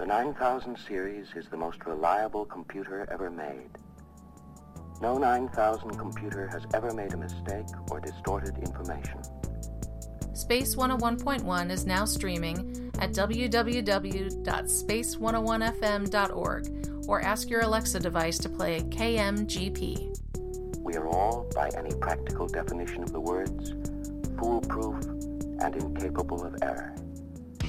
The 9000 series is the most reliable computer ever made. No 9000 computer has ever made a mistake or distorted information. Space 101.1 is now streaming at www.space101fm.org or ask your Alexa device to play KMGP. We are all, by any practical definition of the words, foolproof and incapable of error.